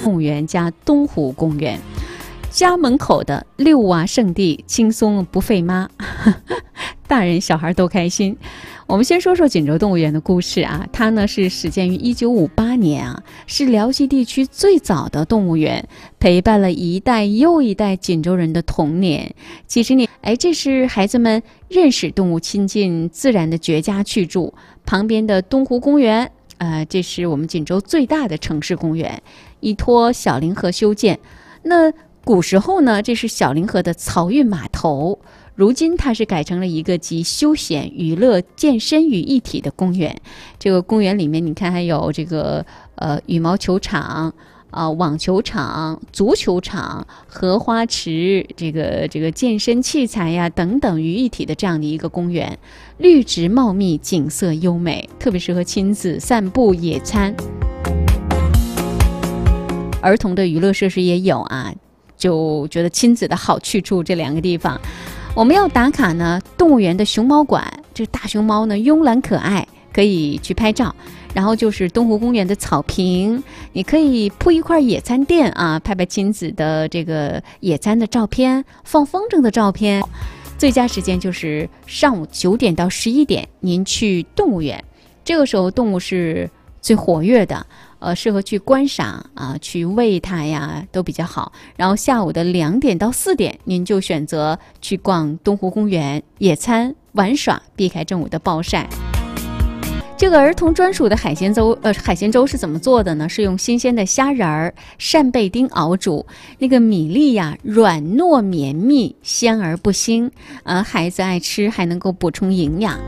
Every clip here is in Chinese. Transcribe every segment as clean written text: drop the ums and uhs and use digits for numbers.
动物园加东湖公园，家门口的遛娃圣地，轻松不费妈，大人小孩都开心。我们先说说锦州动物园的故事啊，它呢是始建于1958年啊，是辽西地区最早的动物园，陪伴了一代又一代锦州人的童年。几十年，这是孩子们认识动物、亲近自然的绝佳去处。旁边的东湖公园，这是我们锦州最大的城市公园，依托小凌河修建。那古时候呢，这是小凌河的漕运码头。如今它是改成了一个集休闲、娱乐、健身于一体的公园。这个公园里面，你看还有这个羽毛球场、网球场、足球场、荷花池，这个健身器材呀等等于一体的这样的一个公园，绿植茂密，景色优美，特别适合亲子散步、野餐。儿童的娱乐设施也有啊，就觉得亲子的好去处这两个地方。我们要打卡呢，动物园的熊猫馆，这大熊猫呢慵懒可爱，可以去拍照。然后就是东湖公园的草坪，你可以铺一块野餐垫啊，拍拍亲子的这个野餐的照片，放风筝的照片。最佳时间就是上午9点到11点，您去动物园，这个时候动物是最活跃的。适合去观赏啊，去喂它呀，都比较好。然后下午的2点到4点，您就选择去逛东湖公园野餐玩耍，避开正午的暴晒。这个儿童专属的海鲜粥是怎么做的呢？是用新鲜的虾仁儿、扇贝丁熬煮，那个米粒呀软糯绵密，鲜而不腥，孩子爱吃，还能够补充营养。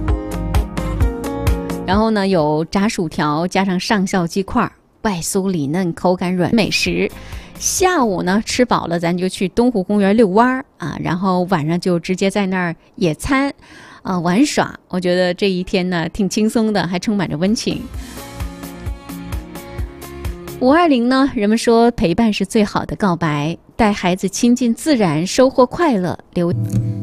然后呢，有炸薯条加上上校鸡块，外酥里嫩，口感软，美食。下午呢吃饱了，咱就去东湖公园遛弯啊，然后晚上就直接在那儿野餐玩耍。我觉得这一天呢挺轻松的，还充满着温情。520呢，人们说陪伴是最好的告白，带孩子亲近自然，收获快乐，